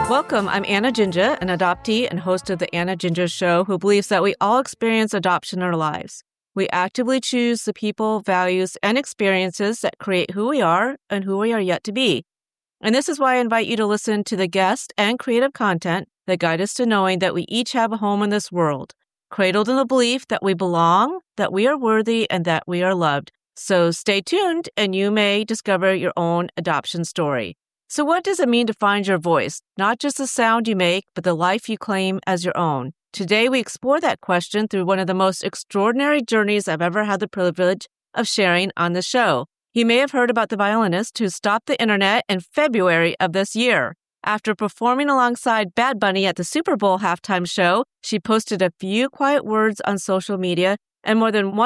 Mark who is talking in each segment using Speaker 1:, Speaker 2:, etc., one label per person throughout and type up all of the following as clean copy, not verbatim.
Speaker 1: Welcome, I'm Anna Ginger, an adoptee and host of The Anna Ginger Show, who believes that we all experience adoption in our lives. We actively choose the people, values, and experiences that create who we are and who we are yet to be. And this is why I invite you to listen to the guest and creative content that guide us to knowing that we each have a home in this world, cradled in the belief that we belong, that we are worthy, and that we are loved. So stay tuned, and you may discover your own adoption story. So what does it mean to find your voice? Not just the sound you make, but the life you claim as your own. Today, we explore that question through one of the most extraordinary journeys I've ever had the privilege of sharing on the show. You may have heard about the violinist who stopped the internet in February of this year. After performing alongside Bad Bunny at the Super Bowl halftime show, she posted a few quiet words on social media, and more than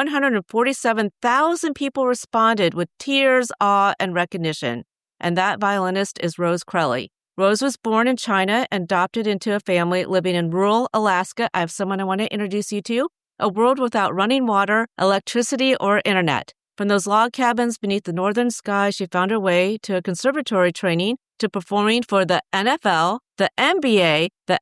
Speaker 1: 147,000 people responded with tears, awe, and recognition. And that violinist is Rose Crelly. Rose was born in China and adopted into a family living in rural Alaska. I have someone I want to introduce you to. A world without running water, electricity, or internet. From those log cabins beneath the northern sky, she found her way to a conservatory training, to performing for the NFL, the NBA, the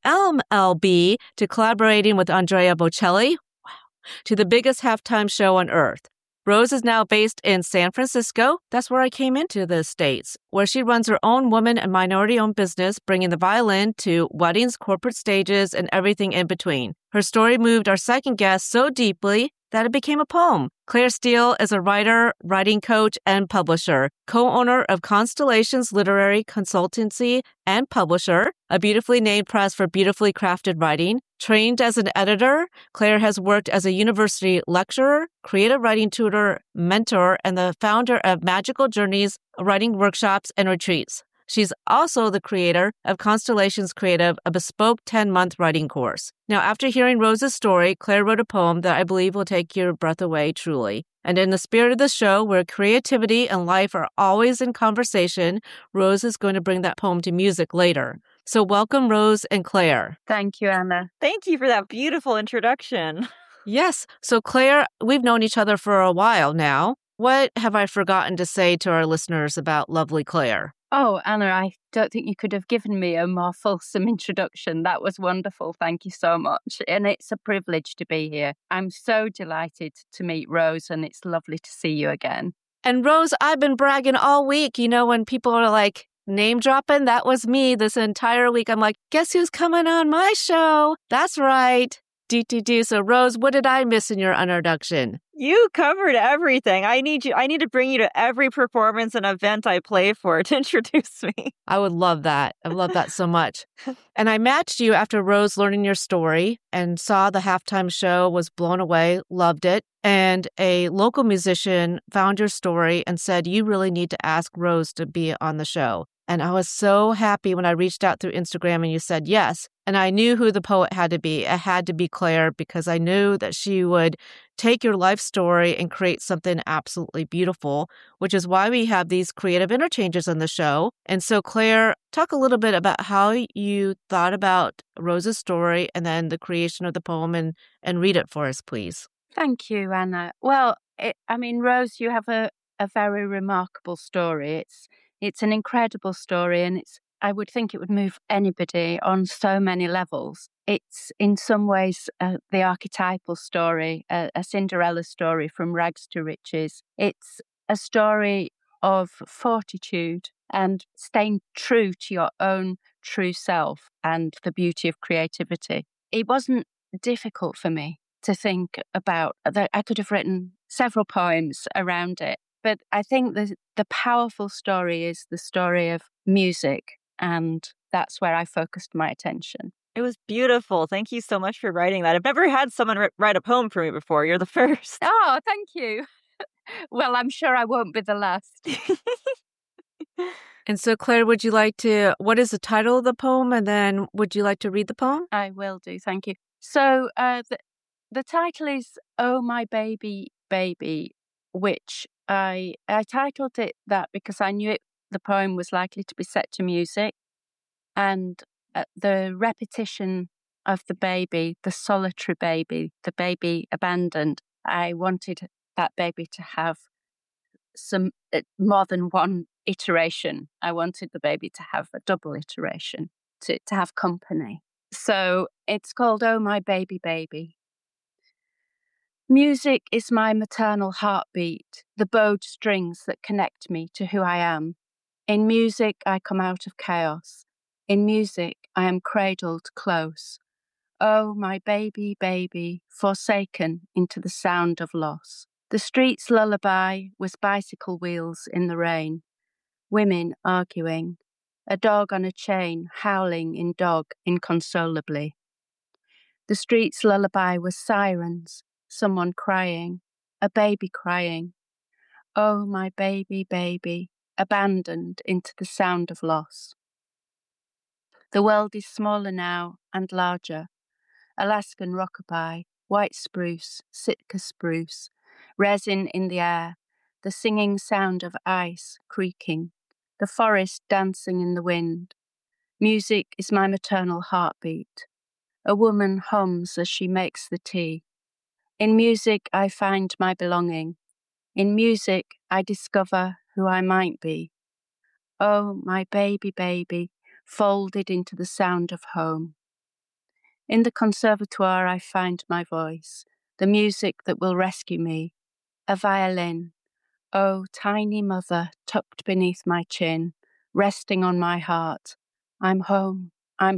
Speaker 1: MLB, to collaborating with Andrea Bocelli, to the biggest halftime show on earth. Rose is now based in San Francisco. That's where I came into the States, where she runs her own woman and minority-owned business, bringing the violin to weddings, corporate stages, and everything in between. Her story moved our second guest so deeply that it became a poem. Claire Steele is a writer, writing coach, and publisher, co-owner of Constellations Literary Consultancy and publisher, a beautifully named press for beautifully crafted writing. Trained as an editor, Claire has worked as a university lecturer, creative writing tutor, mentor, and the founder of Magical Journeys writing workshops and retreats. She's also the creator of Constellations Creative, a bespoke 10-month writing course. Now, after hearing Rose's story, Claire wrote a poem that I believe will take your breath away truly. And in the spirit of the show, where creativity and life are always in conversation, Rose is going to bring that poem to music later. So welcome, Rose and Claire.
Speaker 2: Thank you, Anna.
Speaker 3: Thank you for that beautiful introduction.
Speaker 1: Yes. So Claire, we've known each other for a while now. What have I forgotten to say to our listeners about lovely Claire?
Speaker 2: Oh, Anna, I don't think you could have given me a more fulsome introduction. That was wonderful. Thank you so much. And it's a privilege to be here. I'm so delighted to meet Rose, and it's lovely to see you again.
Speaker 1: And Rose, I've been bragging all week. You know, when people are like, name dropping, that was me this entire week. I'm like, guess who's coming on my show? That's right. Do. So Rose, what did I miss in your introduction?
Speaker 3: You covered everything. I need to bring you to every performance and event I play for to introduce me.
Speaker 1: I would love that. I love that so much. And I matched you after Rose learning your story and saw the halftime show, was blown away, loved it. And a local musician found your story and said, you really need to ask Rose to be on the show. And I was so happy when I reached out through Instagram and you said yes. And I knew who the poet had to be. It had to be Claire, because I knew that she would take your life story and create something absolutely beautiful, which is why we have these creative interchanges on the show. And so, Claire, talk a little bit about how you thought about Rose's story and then the creation of the poem, and read it for us, please.
Speaker 2: Thank you, Anna. Well, Rose, you have a very remarkable story. It's an incredible story, and I would think it would move anybody on so many levels. It's in some ways the archetypal story, a Cinderella story from rags to riches. It's a story of fortitude and staying true to your own true self and the beauty of creativity. It wasn't difficult for me to think about that. I could have written several poems around it. But I think the powerful story is the story of music, and that's where I focused my attention.
Speaker 3: It was beautiful. Thank you so much for writing that. I've never had someone write a poem for me before. You're the first.
Speaker 2: Oh, thank you. Well, I'm sure I won't be the last.
Speaker 1: And so, Claire, what is the title of the poem? And then would you like to read the poem?
Speaker 2: I will do. Thank you. So the title is Oh, My Baby, Baby, which I titled it that because I knew the poem was likely to be set to music, and the repetition of the baby, the solitary baby, the baby abandoned. I wanted that baby to have some more than one iteration. I wanted the baby to have a double iteration. to have company. So it's called Oh My Baby Baby. Music is my maternal heartbeat, the bowed strings that connect me to who I am. In music, I come out of chaos. In music, I am cradled close. Oh, my baby, baby, forsaken into the sound of loss. The street's lullaby was bicycle wheels in the rain, women arguing, a dog on a chain howling in dog inconsolably. The street's lullaby was sirens, someone crying, a baby crying. Oh, my baby, baby, abandoned into the sound of loss. The world is smaller now and larger. Alaskan rockabye, white spruce, Sitka spruce, resin in the air, the singing sound of ice creaking, the forest dancing in the wind. Music is my maternal heartbeat. A woman hums as she makes the tea. In music, I find my belonging. In music, I discover who I might be. Oh, my baby, baby, folded into the sound of home. In the conservatoire, I find my voice, the music that will rescue me. A violin. Oh, tiny mother, tucked beneath my chin, resting on my heart. I'm home,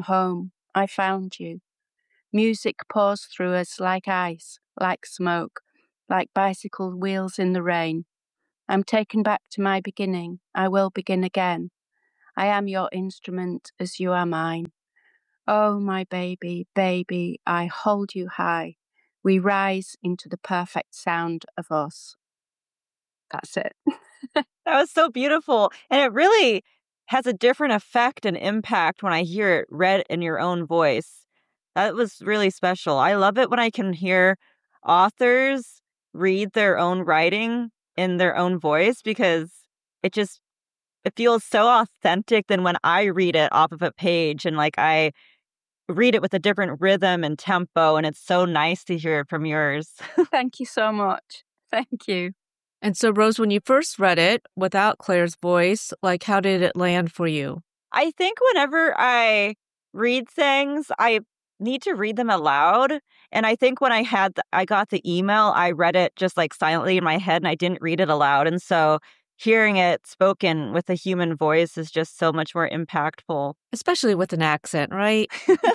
Speaker 2: I found you. Music pours through us like ice, like smoke, like bicycle wheels in the rain. I'm taken back to my beginning. I will begin again. I am your instrument as you are mine. Oh, my baby, baby, I hold you high. We rise into the perfect sound of us. That's it.
Speaker 3: That was so beautiful. And it really has a different effect and impact when I hear it read in your own voice. That was really special. I love it when I can hear authors read their own writing in their own voice because it feels so authentic than when I read it off of a page and like I read it with a different rhythm and tempo, and it's so nice to hear it from yours.
Speaker 2: Thank you so much. Thank you.
Speaker 1: And so, Rose, when you first read it without Claire's voice, like how did it land for you?
Speaker 3: I think whenever I read things, I need to read them aloud. And I think when I got the email, I read it just like silently in my head and I didn't read it aloud. And so hearing it spoken with a human voice is just so much more impactful.
Speaker 1: Especially with an accent, right?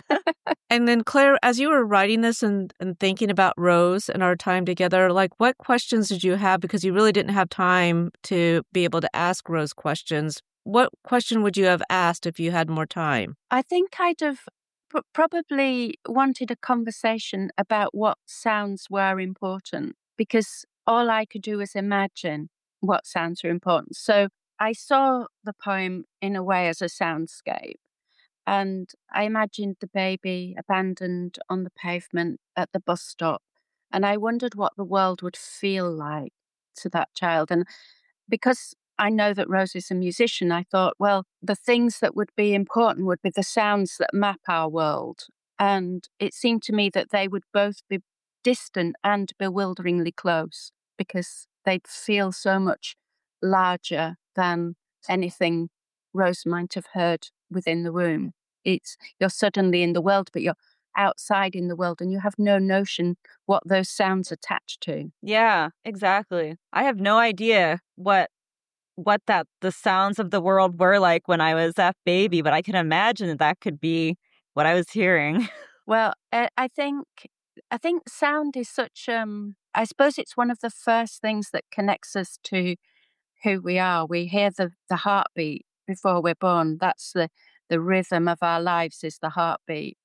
Speaker 1: And then, Claire, as you were writing this and thinking about Rose and our time together, like what questions did you have? Because you really didn't have time to be able to ask Rose questions. What question would you have asked if you had more time?
Speaker 2: I think I'd have probably wanted a conversation about what sounds were important because all I could do was imagine what sounds are important. So I saw the poem in a way as a soundscape. And I imagined the baby abandoned on the pavement at the bus stop. And I wondered what the world would feel like to that child. And because I know that Rose is a musician, I thought, well, the things that would be important would be the sounds that map our world. And it seemed to me that they would both be distant and bewilderingly close because they'd feel so much larger than anything Rose might have heard within the womb. You're suddenly in the world, but you're outside in the world and you have no notion what those sounds attach to.
Speaker 3: Yeah, exactly. I have no idea what the sounds of the world were like when I was that baby, but I can imagine that could be what I was hearing.
Speaker 2: Well, I think sound is such I suppose it's one of the first things that connects us to who we are. We hear the heartbeat before we're born. That's the rhythm of our lives is the heartbeat.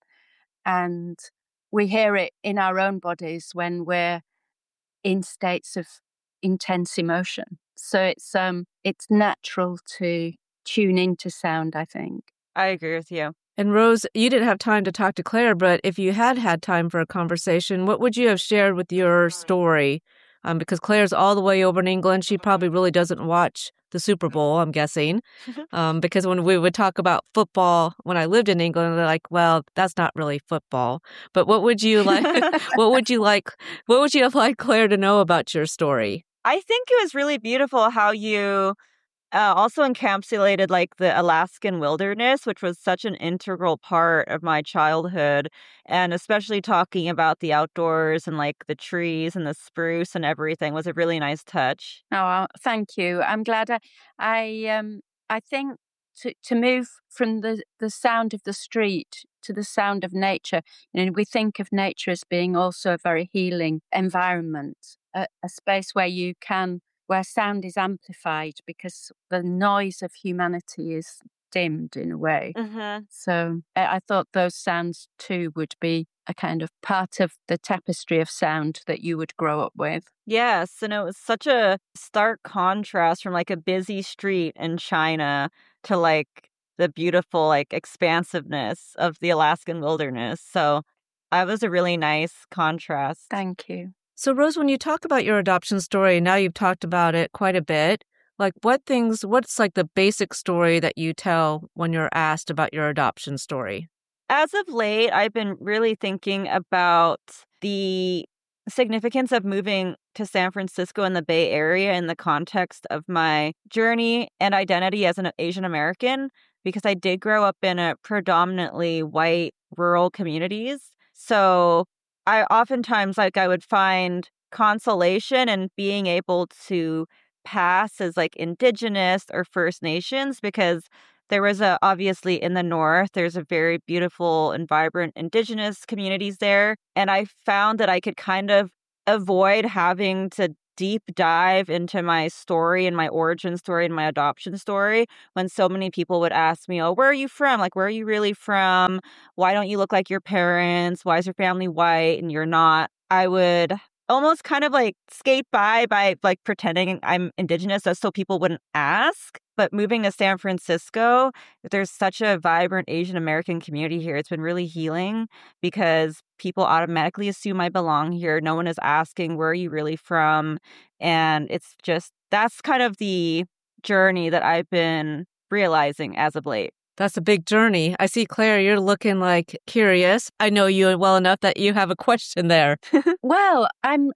Speaker 2: And we hear it in our own bodies when we're in states of intense emotion. So it's natural to tune into sound, I think.
Speaker 3: I agree with you.
Speaker 1: And Rose, you didn't have time to talk to Claire, but if you had had time for a conversation, what would you have shared with your story? Because Claire's all the way over in England. She probably really doesn't watch the Super Bowl, I'm guessing. Because when we would talk about football, when I lived in England, they're like, well, that's not really football. But what would you like? What would you have liked Claire to know about your story?
Speaker 3: I think it was really beautiful how you also encapsulated like the Alaskan wilderness, which was such an integral part of my childhood. And especially talking about the outdoors and like the trees and the spruce and everything was a really nice touch.
Speaker 2: Oh, thank you. I'm glad. I think to move from the sound of the street to the sound of nature, we think of nature as being also a very healing environment, a space where sound is amplified because the noise of humanity is dimmed in a way.
Speaker 3: Mm-hmm.
Speaker 2: So I thought those sounds too would be a kind of part of the tapestry of sound that you would grow up with.
Speaker 3: Yes, and it was such a stark contrast from like a busy street in China to like the beautiful like expansiveness of the Alaskan wilderness. So that was a really nice contrast.
Speaker 2: Thank you.
Speaker 1: So, Rose, when you talk about your adoption story, now you've talked about it quite a bit. Like what's like the basic story that you tell when you're asked about your adoption story?
Speaker 3: As of late, I've been really thinking about the significance of moving to San Francisco in the Bay Area in the context of my journey and identity as an Asian American, because I did grow up in a predominantly white rural communities. So I oftentimes I would find consolation in being able to pass as like Indigenous or First Nations, because there was obviously in the North, there's a very beautiful and vibrant Indigenous communities there. And I found that I could kind of avoid having to deep dive into my story and my origin story and my adoption story when so many people would ask me, oh, where are you from? Like, where are you really from? Why don't you look like your parents? Why is your family white and you're not? I would almost kind of like skate by like pretending I'm Indigenous so people wouldn't ask. But moving to San Francisco, there's such a vibrant Asian American community here. It's been really healing because people automatically assume I belong here. No one is asking, where are you really from? And it's just, that's kind of the journey that I've been realizing as of late.
Speaker 1: That's a big journey. I see, Claire, you're looking like curious. I know you well enough that you have a question there.
Speaker 2: Well, I'm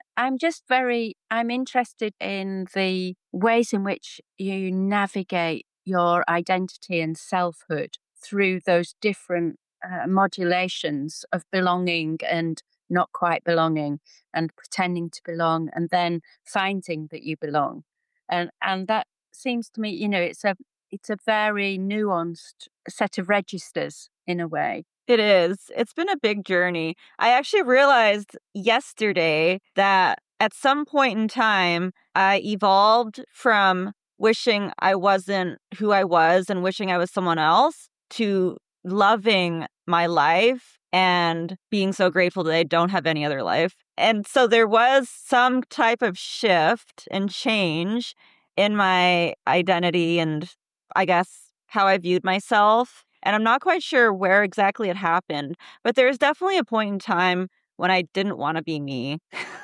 Speaker 2: interested in the ways in which you navigate your identity and selfhood through those different modulations of belonging and not quite belonging and pretending to belong and then finding that you belong. And that seems to me, it's a very nuanced set of registers in a way.
Speaker 3: It is. It's been a big journey. I actually realized yesterday that at some point in time, I evolved from wishing I wasn't who I was and wishing I was someone else to loving my life and being so grateful that I don't have any other life. And so there was some type of shift and change in my identity and I guess how I viewed myself. And I'm not quite sure where exactly it happened, but there was definitely a point in time when I didn't want to be me.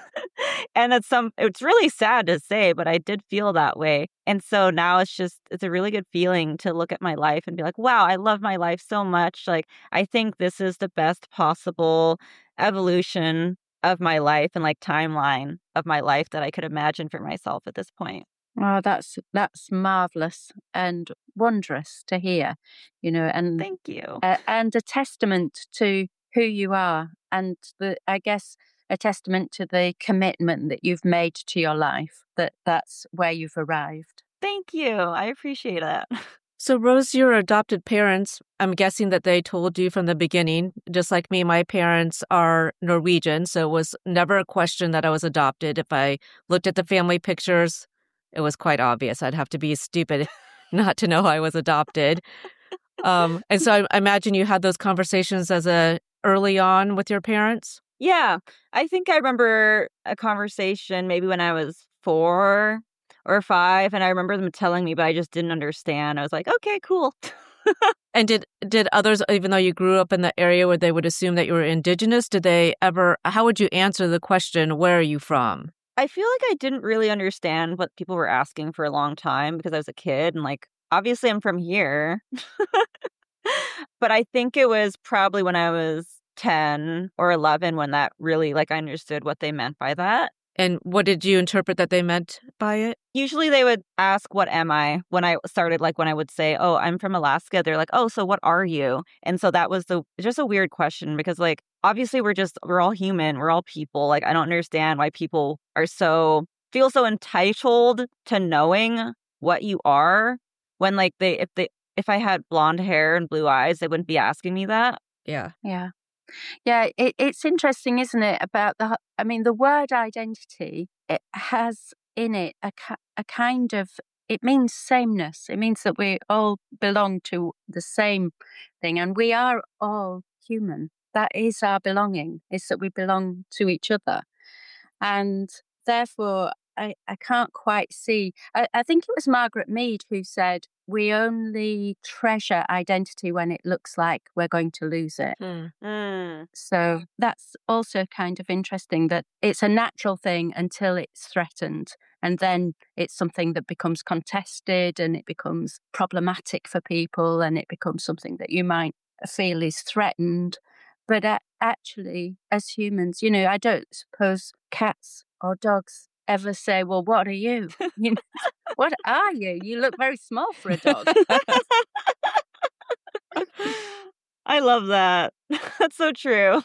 Speaker 3: And it's really sad to say, but I did feel that way. And so now it's a really good feeling to look at my life and be like, wow, I love my life so much. Like, I think this is the best possible evolution of my life and like timeline of my life that I could imagine for myself at this point.
Speaker 2: Oh, that's marvelous and wondrous to hear, and
Speaker 3: thank you.
Speaker 2: And a testament to who you are, and I guess a testament to the commitment that you've made to your life, that's where you've arrived.
Speaker 3: Thank you. I appreciate it.
Speaker 1: So, Rose, your adopted parents, I'm guessing that they told you from the beginning, just like me, my parents are Norwegian, so it was never a question that I was adopted. If I looked at the family pictures, it was quite obvious. I'd have to be stupid not to know I was adopted. And so I imagine you had those conversations early on with your parents?
Speaker 3: Yeah. I think I remember a conversation maybe when I was 4 or 5, and I remember them telling me, but I just didn't understand. I was like, okay, cool.
Speaker 1: And did others, even though you grew up in the area where they would assume that you were Indigenous, how would you answer the question, where are you from?
Speaker 3: I feel like I didn't really understand what people were asking for a long time because I was a kid and like, obviously I'm from here. But I think it was probably when I was 10 or 11 when that really like I understood what they meant by that.
Speaker 1: And what did you interpret that they meant by it?
Speaker 3: usually they would ask, what am I? When I started, like when I would say, oh, I'm from Alaska, they're like, oh, so what are you? And so that was just a weird question because like, obviously we're all human. We're all people. Like, I don't understand why people feel so entitled to knowing what you are when like if I had blonde hair and blue eyes, they wouldn't be asking me that.
Speaker 1: Yeah.
Speaker 2: Yeah. Yeah, it's interesting, isn't it, about the word identity, it has in it a kind of, it means sameness. It means that we all belong to the same thing and we are all human. That is our belonging, is that we belong to each other. And therefore, I can't quite see. I think it was Margaret Mead who said, we only treasure identity when it looks like we're going to lose it. So that's also kind of interesting that it's a natural thing until it's threatened. And then it's something that becomes contested and it becomes problematic for people and it becomes something that you might feel is threatened. But actually, as humans, I don't suppose cats or dogs ever say, well, what are you? What are you? You look very small for a dog.
Speaker 3: I love that. That's so true.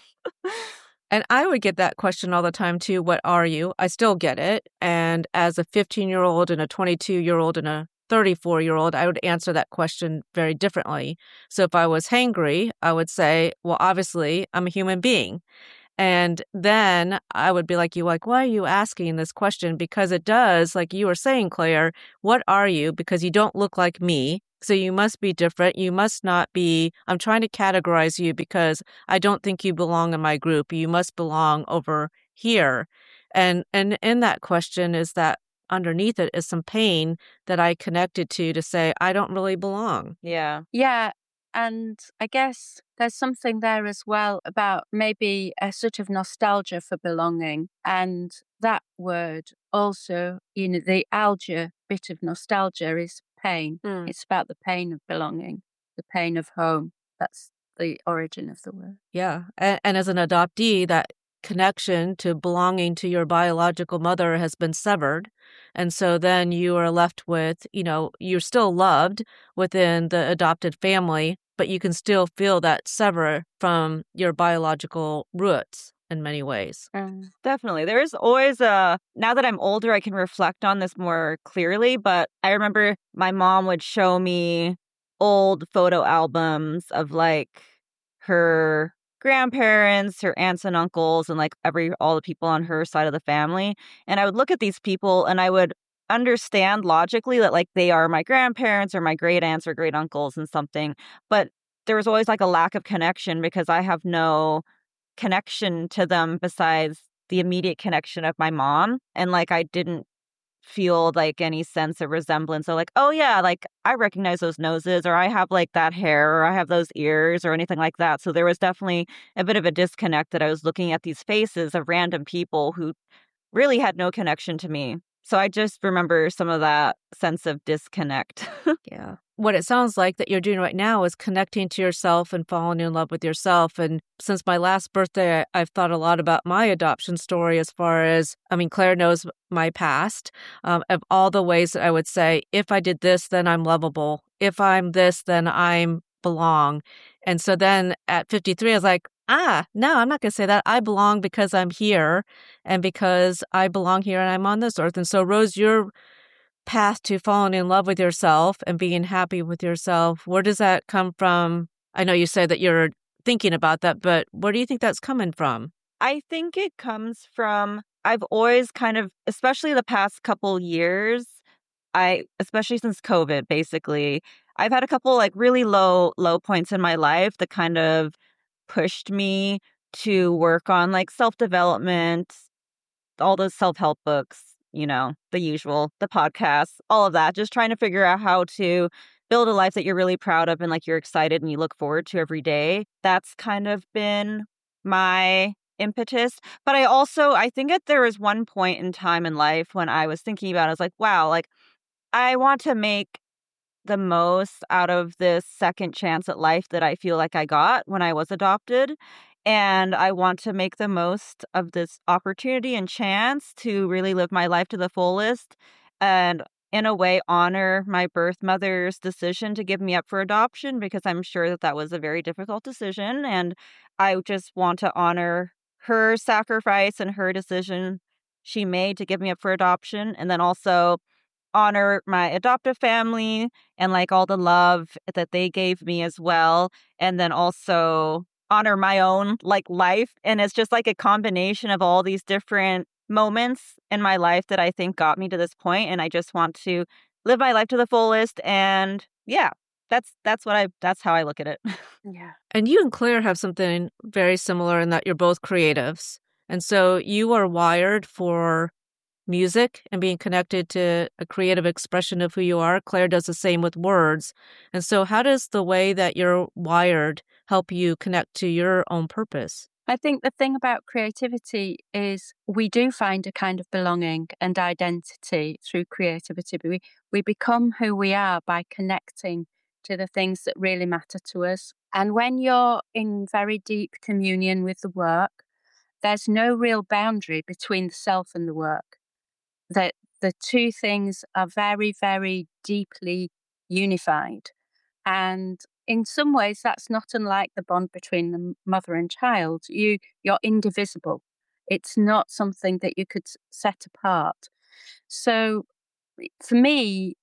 Speaker 1: And I would get that question all the time too. What are you? I still get it. And as a 15-year-old and a 22-year-old and a 34-year-old, I would answer that question very differently. So if I was hangry, I would say, well, obviously, I'm a human being. And then I would be like, why are you asking this question? Because it does, like you were saying, Claire, what are you? Because you don't look like me. So you must be different. You must not be, I'm trying to categorize you because I don't think you belong in my group. You must belong over here. And in that question is that underneath it is some pain that I connected to say, I don't really belong.
Speaker 3: Yeah.
Speaker 2: Yeah. And I guess there's something there as well about maybe a sort of nostalgia for belonging. And that word also, the algae bit of nostalgia is pain. It's about the pain of belonging, the pain of home. That's the origin of the word.
Speaker 1: Yeah. And as an adoptee, that connection to belonging to your biological mother has been severed. And so then you are left with, you're still loved within the adopted family, but you can still feel that sever from your biological roots in many ways.
Speaker 3: Definitely. There's always now that I'm older, I can reflect on this more clearly, but I remember my mom would show me old photo albums of like her grandparents, her aunts and uncles, and like all the people on her side of the family. And I would look at these people and I would understand logically that like they are my grandparents or my great aunts or great uncles and something. But there was always like a lack of connection because I have no connection to them besides the immediate connection of my mom. And like I didn't feel like any sense of resemblance. So like, oh yeah, like I recognize those noses, or I have like that hair, or I have those ears, or anything like that. So there was definitely a bit of a disconnect that I was looking at these faces of random people who really had no connection to me. So I just remember some of that sense of disconnect.
Speaker 1: Yeah. What it sounds like that you're doing right now is connecting to yourself and falling in love with yourself. And since my last birthday, I've thought a lot about my adoption story as far as, Claire knows my past, of all the ways that I would say, if I did this, then I'm lovable. If I'm this, then I'm belong. And so then at 53, I was like, no, I'm not going to say that. I belong because I'm here and because I belong here and I'm on this earth. And so, Rose, your path to falling in love with yourself and being happy with yourself, where does that come from? I know you say that you're thinking about that, but where do you think that's coming from?
Speaker 3: I think it comes from, I've always kind of, especially the past couple years, especially since COVID, basically, I've had a couple like really low points in my life that kind of pushed me to work on like self-development, all those self-help books, the usual, the podcasts, all of that, just trying to figure out how to build a life that you're really proud of and like you're excited and you look forward to every day. That's kind of been my impetus. But I think that there was one point in time in life when I was thinking about it, I was like, wow, like I want to make the most out of this second chance at life that I feel like I got when I was adopted. And I want to make the most of this opportunity and chance to really live my life to the fullest. and in a way honor my birth mother's decision to give me up for adoption, because I'm sure that that was a very difficult decision. And I just want to honor her sacrifice and her decision she made to give me up for adoption. And then also honor my adoptive family and like all the love that they gave me as well. And then also honor my own like life. And it's just like a combination of all these different moments in my life that I think got me to this point. And I just want to live my life to the fullest. And yeah, that's how I look at it.
Speaker 2: Yeah.
Speaker 1: And you and Claire have something very similar in that you're both creatives. And so you are wired for music and being connected to a creative expression of who you are. Claire does the same with words. And so how does the way that you're wired help you connect to your own purpose?
Speaker 2: I think the thing about creativity is we do find a kind of belonging and identity through creativity. We become who we are by connecting to the things that really matter to us. And when you're in very deep communion with the work, there's no real boundary between the self and the work. That the two things are very, very deeply unified. And in some ways, that's not unlike the bond between the mother and child. You're indivisible. It's not something that you could set apart. So for me,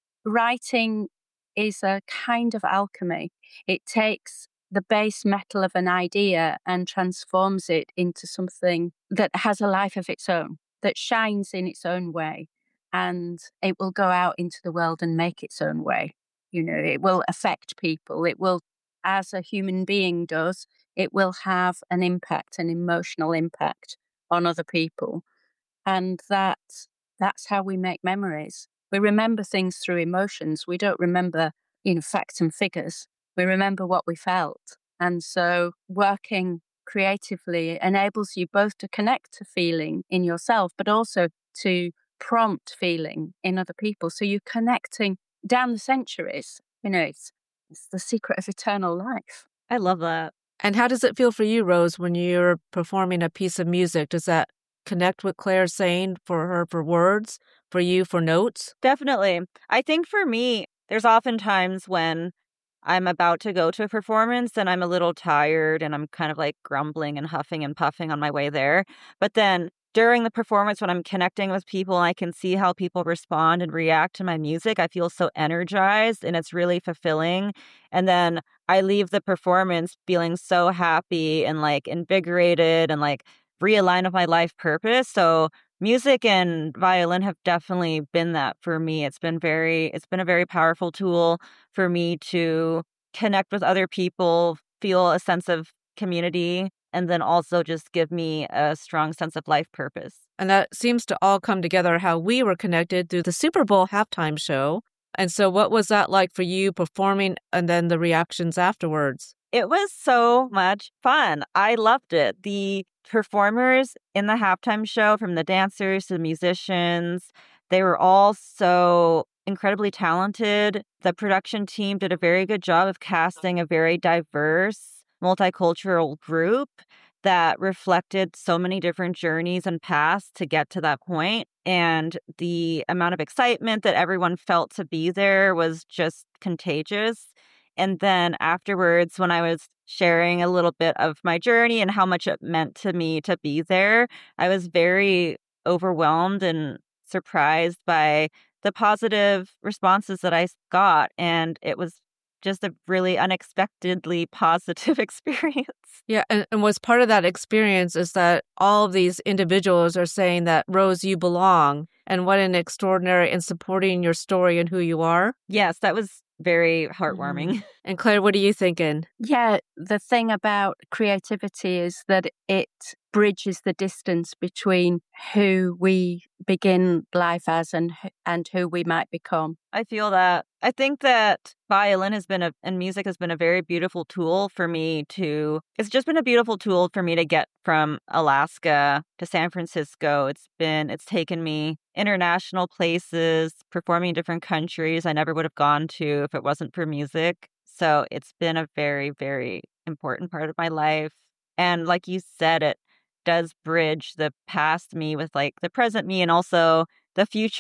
Speaker 2: writing is a kind of alchemy. It takes the base metal of an idea and transforms it into something that has a life of its own, that shines in its own way, and it will go out into the world and make its own way. It will affect people. It will, as a human being does, it will have an impact, an emotional impact on other people. And that's how we make memories. We remember things through emotions. We don't remember, facts and figures. We remember what we felt. And so working creatively enables you both to connect to feeling in yourself, but also to prompt feeling in other people. So you're connecting down the centuries. It's the secret of eternal life.
Speaker 3: I love that.
Speaker 1: And how does it feel for you, Rose, when you're performing a piece of music? Does that connect with Claire's saying for her for words, for you for notes?
Speaker 3: Definitely. I think for me, there's often times when I'm about to go to a performance and I'm a little tired and I'm kind of like grumbling and huffing and puffing on my way there. But then during the performance, when I'm connecting with people and I can see how people respond and react to my music, I feel so energized and it's really fulfilling. And then I leave the performance feeling so happy and like invigorated and like realigned with my life purpose. So music and violin have definitely been that for me. It's been a very powerful tool for me to connect with other people, feel a sense of community, and then also just give me a strong sense of life purpose.
Speaker 1: And that seems to all come together how we were connected through the Super Bowl halftime show. And so what was that like for you performing and then the reactions afterwards?
Speaker 3: It was so much fun. I loved it. The performers in the halftime show, from the dancers to the musicians, they were all so incredibly talented. The production team did a very good job of casting a very diverse, multicultural group that reflected so many different journeys and paths to get to that point. And the amount of excitement that everyone felt to be there was just contagious. And then afterwards, when I was sharing a little bit of my journey and how much it meant to me to be there, I was very overwhelmed and surprised by the positive responses that I got. And it was just a really unexpectedly positive experience.
Speaker 1: Yeah, and what's part of that experience is that all of these individuals are saying that, Rose, you belong. And what an extraordinary in supporting your story and who you are.
Speaker 3: Yes, that was very heartwarming.
Speaker 1: And Claire, what are you thinking?
Speaker 2: Yeah, the thing about creativity is that it bridges the distance between who we begin life as and who we might become.
Speaker 3: I feel that. I think that violin and music has been a very beautiful tool for me it's just been a beautiful tool for me to get from Alaska to San Francisco. It's taken me international places, performing in different countries I never would have gone to if it wasn't for music. So it's been a very, very important part of my life. And like you said, it does bridge the past me with like the present me and also the future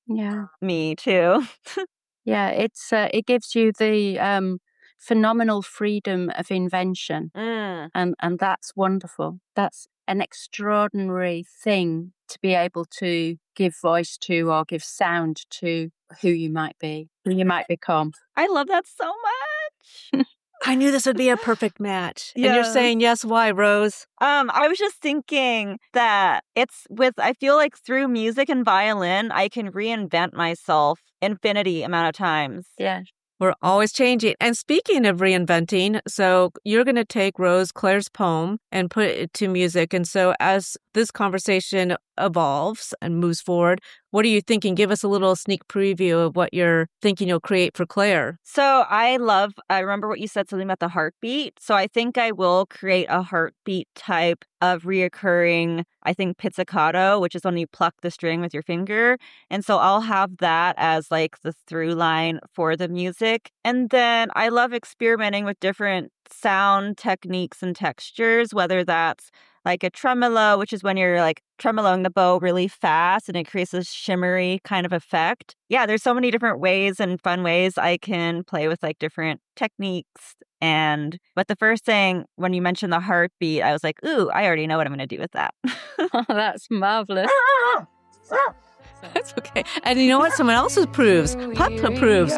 Speaker 2: Yeah.
Speaker 3: me too.
Speaker 2: Yeah, it gives you the phenomenal freedom of invention, and that's wonderful. That's an extraordinary thing to be able to give voice to or give sound to who you might be, who you might become.
Speaker 3: I love that so much.
Speaker 1: I knew this would be a perfect match. And you're
Speaker 3: Yes.
Speaker 1: saying yes, why, Rose?
Speaker 3: I was just thinking that I feel like through music and violin, I can reinvent myself infinity amount of times.
Speaker 2: Yeah.
Speaker 1: We're always changing. And speaking of reinventing, so you're going to take Rose Claire's poem and put it to music. And so as this conversation evolves and moves forward, what are you thinking? Give us a little sneak preview of what you're thinking you'll create for Claire.
Speaker 3: So I remember what you said, something about the heartbeat. So I think I will create a heartbeat type of reoccurring, I think, pizzicato, which is when you pluck the string with your finger. And so I'll have that as like the through line for the music. And then I love experimenting with different sound techniques and textures, whether that's like a tremolo, which is when you're like tremoloing the bow really fast and it creates this shimmery kind of effect. Yeah, there's so many different ways and fun ways I can play with like different techniques. But the first thing, when you mentioned the heartbeat, I was like, ooh, I already know what I'm going to do with that.
Speaker 2: Oh, that's marvelous.
Speaker 1: That's okay. And you know what? Someone else approves. Pup approves.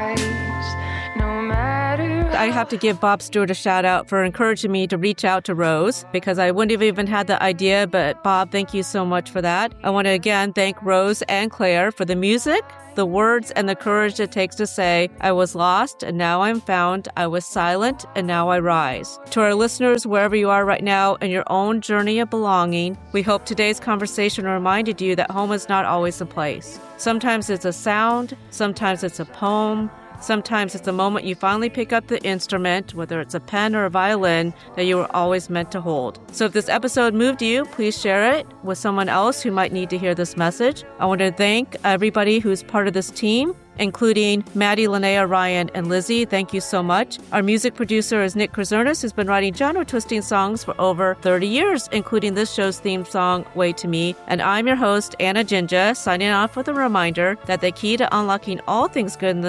Speaker 1: I have to give Bob Stewart a shout out for encouraging me to reach out to Rose because I wouldn't have even had the idea. But Bob, thank you so much for that. I want to again thank Rose and Claire for the music, the words, and the courage it takes to say, I was lost and now I'm found. I was silent and now I rise. To our listeners, wherever you are right now in your own journey of belonging, we hope today's conversation reminded you that home is not always a place. Sometimes it's a sound, sometimes it's a poem, sometimes it's the moment you finally pick up the instrument, whether it's a pen or a violin, that you were always meant to hold. So if this episode moved you, please share it with someone else who might need to hear this message. I want to thank everybody who's part of this team, including Maddie, Linnea, Ryan, and Lizzie. Thank you so much. Our music producer is Nick Krzernis, who's been writing genre-twisting songs for over 30 years, including this show's theme song, Way to Me. And I'm your host, Anna Jinja, signing off with a reminder that the key to unlocking all things good in the